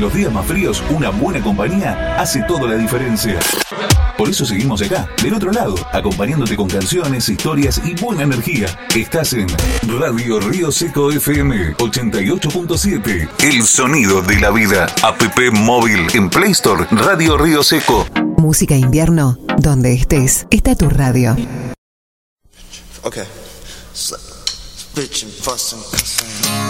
los días más fríos, una buena compañía hace toda la diferencia. Por eso seguimos acá, del otro lado, acompañándote con canciones, historias y buena energía. Estás en Radio Río Seco FM 88.7. El sonido de la vida. App móvil en Play Store. Radio Río Seco. Música invierno, donde estés, está tu radio. Okay. Bitchin', fussin', cussin'.